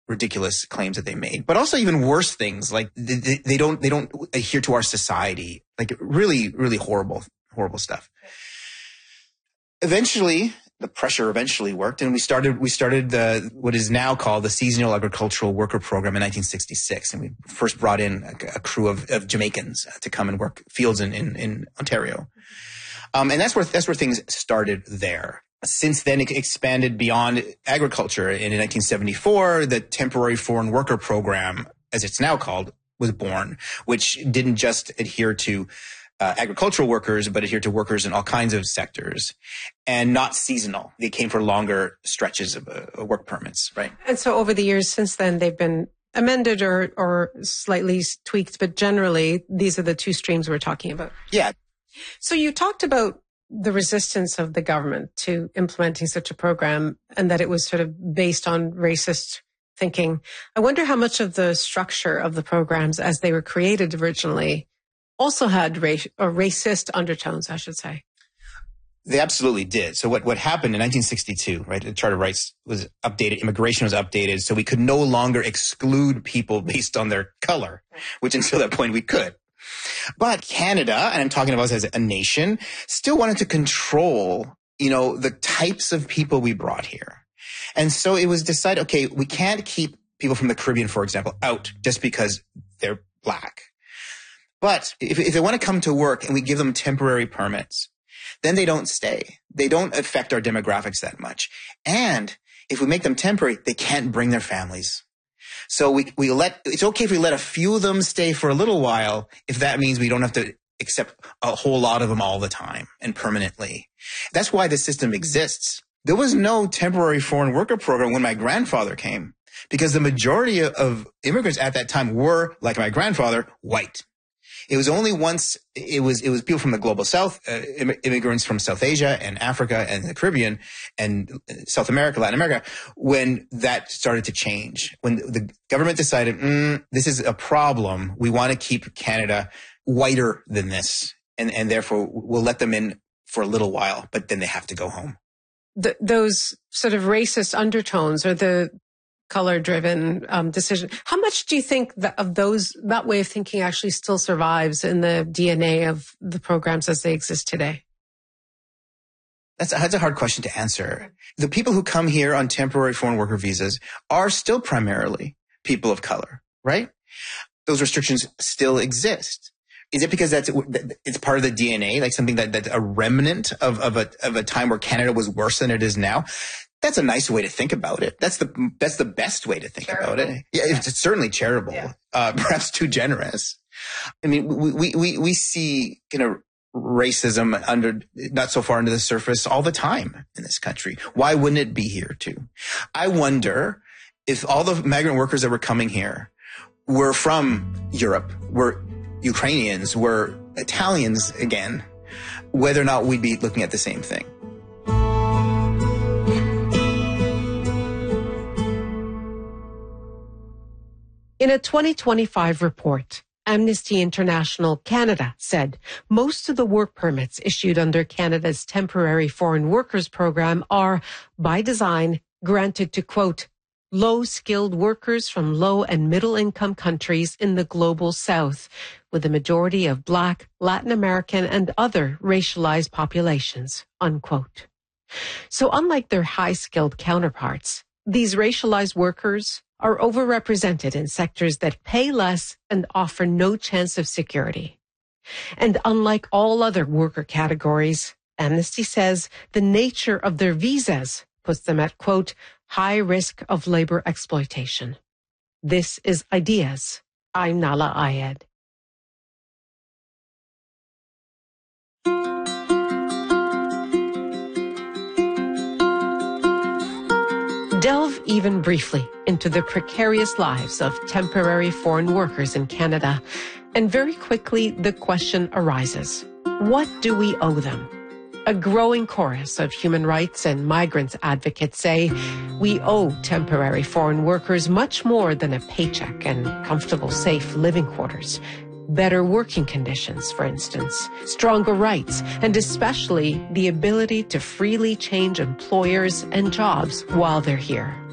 ridiculous claims that they made, but also even worse things like they don't adhere to our society, like really, really horrible stuff. Eventually, the pressure eventually worked, and we started what is now called the Seasonal Agricultural Worker Program in 1966, and we first brought in a crew of Jamaicans to come and work fields in Ontario, and that's where things started there. Since then, it expanded beyond agriculture. And in 1974, the Temporary Foreign Worker Program, as it's now called, was born, which didn't just adhere to agricultural workers, but adhere to workers in all kinds of sectors, and not seasonal. They came for longer stretches of work permits, right? And so over the years since then, they've been amended or slightly tweaked, but generally, these are the two streams we're talking about. Yeah. So you talked about the resistance of the government to implementing such a program and that it was sort of based on racist thinking. I wonder how much of the structure of the programs as they were created originally also had racist undertones, I should say. They absolutely did. So what happened in 1962, right? The Charter of Rights was updated, immigration was updated, so we could no longer exclude people based on their color, which until that point we could. But Canada, and I'm talking about us as a nation, still wanted to control, the types of people we brought here. And so it was decided, okay, we can't keep people from the Caribbean, for example, out just because they're black. But if they want to come to work and we give them temporary permits, then they don't stay. They don't affect our demographics that much. And if we make them temporary, they can't bring their families. So it's okay if we let a few of them stay for a little while, if that means we don't have to accept a whole lot of them all the time and permanently. That's why the system exists. There was no temporary foreign worker program when my grandfather came, because the majority of immigrants at that time were, like my grandfather, white. It was only once it was people from the global south, immigrants from South Asia and Africa and the Caribbean and South America, Latin America, when that started to change. When the government decided, this is a problem, we want to keep Canada whiter than this, and therefore we'll let them in for a little while, but then they have to go home. Those sort of racist undertones or the color-driven decision. How much do you think that way of thinking actually still survives in the DNA of the programs as they exist today? That's a hard question to answer. The people who come here on temporary foreign worker visas are still primarily people of color, right? Those restrictions still exist. Is it because it's part of the DNA, like something that's a remnant of a time where Canada was worse than it is now? That's a nice way to think about it. That's the best way to think about it. Yeah, it's certainly charitable. Yeah. Perhaps too generous. I mean, we see kind of racism not so far under the surface all the time in this country. Why wouldn't it be here too? I wonder if all the migrant workers that were coming here were from Europe, were Ukrainians, were Italians again, whether or not we'd be looking at the same thing. In a 2025 report, Amnesty International Canada said most of the work permits issued under Canada's Temporary Foreign Workers Program are, by design, granted to, quote, low-skilled workers from low and middle-income countries in the global south, with a majority of Black, Latin American, and other racialized populations, unquote. So unlike their high-skilled counterparts, these racialized workers are overrepresented in sectors that pay less and offer no chance of security. And unlike all other worker categories, Amnesty says the nature of their visas puts them at, quote, high risk of labor exploitation. This is Ideas. I'm Nahlah Ayed. Delve even briefly into the precarious lives of temporary foreign workers in Canada, and very quickly the question arises, what do we owe them? A growing chorus of human rights and migrants advocates say we owe temporary foreign workers much more than a paycheck and comfortable, safe living quarters. Better working conditions, for instance, stronger rights, and especially the ability to freely change employers and jobs while they're here.